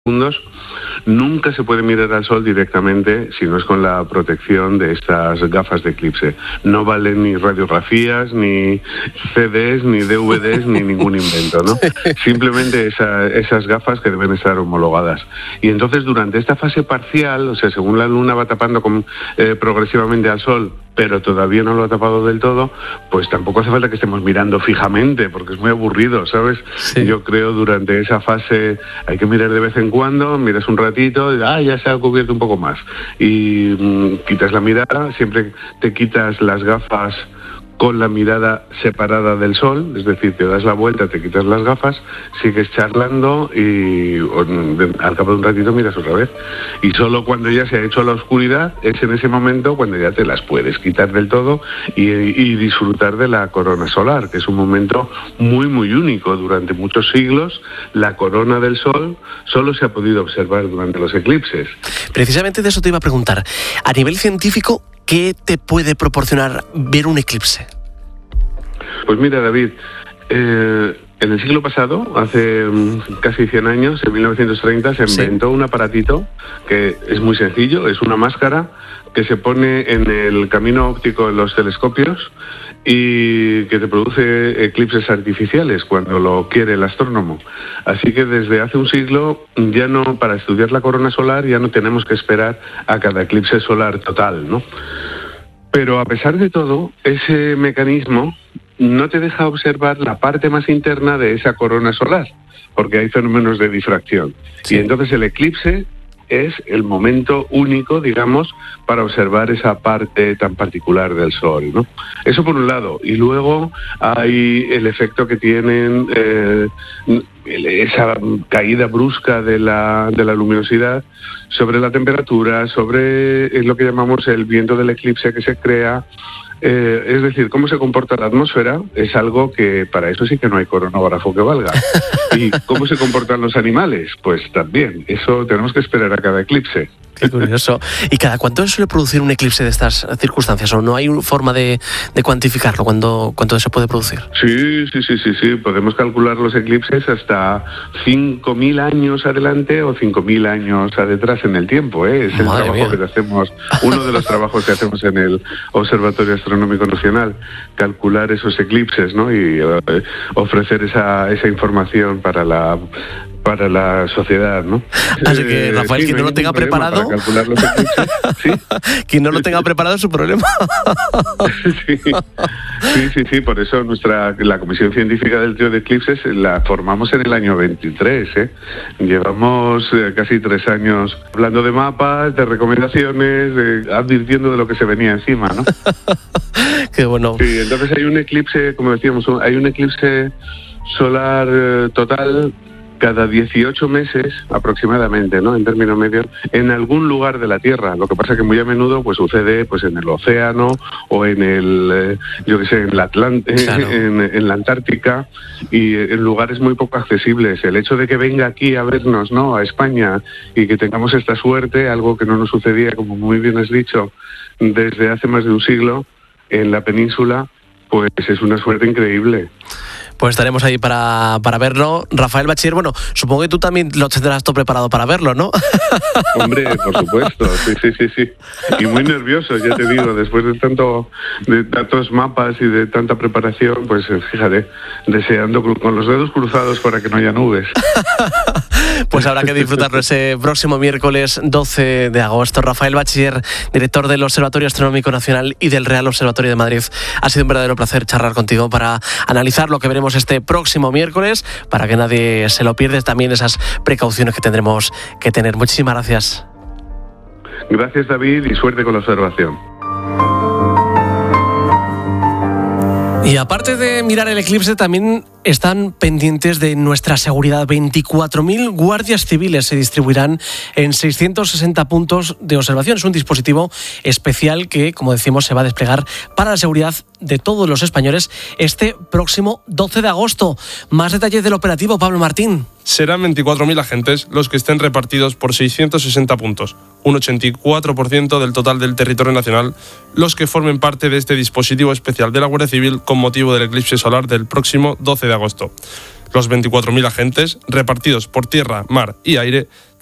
segundos. Nunca se puede mirar al sol directamente si no es con la protección de estas gafas de eclipse. No valen ni radiografías, ni CDs, ni DVDs, ni ningún invento, ¿no? Simplemente esas gafas que deben estar homologadas. Y entonces durante esta fase parcial, o sea, según la luna va tapando progresivamente al sol, pero todavía no lo ha tapado del todo, pues tampoco hace falta que estemos mirando fijamente, porque es muy aburrido, ¿sabes? Sí. Yo creo durante esa fase hay que mirar de vez en cuando, miras un ratito, y ya se ha cubierto un poco más. Y quitas la mirada, siempre te quitas las gafas con la mirada separada del sol, es decir, te das la vuelta, te quitas las gafas, sigues charlando y al cabo de un ratito miras otra vez. Y solo cuando ya se ha hecho la oscuridad, es en ese momento cuando ya te las puedes quitar del todo y disfrutar de la corona solar, que es un momento muy, muy único. Durante muchos siglos, la corona del sol solo se ha podido observar durante los eclipses. Precisamente de eso te iba a preguntar. A nivel científico, ¿qué te puede proporcionar ver un eclipse? Pues mira, David, en el siglo pasado, hace casi 100 años, en 1930, se inventó un aparatito que es muy sencillo, es una máscara que se pone en el camino óptico de los telescopios y que te produce eclipses artificiales cuando lo quiere el astrónomo. Así que desde hace un siglo, ya no, para estudiar la corona solar, ya no tenemos que esperar a cada eclipse solar total, ¿no? Pero a pesar de todo, ese mecanismo no te deja observar la parte más interna de esa corona solar, porque hay fenómenos de difracción. Sí. Y entonces el eclipse es el momento único, digamos, para observar esa parte tan particular del Sol, ¿no? Eso por un lado. Y luego hay el efecto que tienen esa caída brusca de la luminosidad sobre la temperatura, sobre lo que llamamos el viento del eclipse que se crea. Es decir, cómo se comporta la atmósfera es algo que para eso sí que no hay cronógrafo que valga. ¿Y cómo se comportan los animales? Pues también, eso tenemos que esperar a cada eclipse. Qué curioso. ¿Y cada cuánto suele producir un eclipse de estas circunstancias? ¿O no hay forma de cuantificarlo? ¿Cuánto se puede producir? Sí. Podemos calcular los eclipses hasta 5.000 años adelante o 5.000 años atrás en el tiempo, ¿eh? Es el trabajo que hacemos, uno de los trabajos que hacemos en el Observatorio Astronómico Nacional, calcular esos eclipses, ¿no? Y ofrecer esa información para la sociedad, ¿no? Así que, Rafael, quien no lo tenga preparado, calcular los eclipses, ¿sí? Quien no lo tenga preparado es su problema. Sí, por eso la Comisión Científica del Trío de Eclipses la formamos en el año 23, ¿eh? Llevamos casi 3 años hablando de mapas, de recomendaciones, advirtiendo de lo que se venía encima, ¿no? Qué bueno. Sí, entonces hay un eclipse, como decíamos, hay un eclipse solar total cada 18 meses aproximadamente, ¿no? En términos medios, en algún lugar de la Tierra. Lo que pasa que muy a menudo pues sucede pues en el océano o en el, en la claro. en la Antártica y en lugares muy poco accesibles. El hecho de que venga aquí a vernos, ¿no? A España y que tengamos esta suerte, algo que no nos sucedía, como muy bien has dicho, desde hace más de un siglo en la península, pues es una suerte increíble. Pues estaremos ahí para verlo. Rafael Bachiller, bueno, supongo que tú también lo tendrás todo preparado para verlo, ¿no? Hombre, por supuesto, sí. Y muy nervioso, ya te digo, después de tantos mapas y de tanta preparación, pues fíjate, deseando con los dedos cruzados para que no haya nubes. Pues habrá que disfrutarlo ese próximo miércoles 12 de agosto. Rafael Bachiller, director del Observatorio Astronómico Nacional y del Real Observatorio de Madrid. Ha sido un verdadero placer charlar contigo para analizar lo que veremos este próximo miércoles, para que nadie se lo pierda, también esas precauciones que tendremos que tener. Muchísimas gracias. Gracias, David, y suerte con la observación. Y aparte de mirar el eclipse, también están pendientes de nuestra seguridad. 24.000 guardias civiles se distribuirán en 660 puntos de observación. Es un dispositivo especial que, como decimos, se va a desplegar para la seguridad de todos los españoles este próximo 12 de agosto. Más detalles del operativo, Pablo Martín. Serán 24.000 agentes los que estén repartidos por 660 puntos, un 84% del total del territorio nacional, los que formen parte de este dispositivo especial de la Guardia Civil con motivo del eclipse solar del próximo 12 de agosto. Los 24.000 agentes, repartidos por tierra, mar y aire,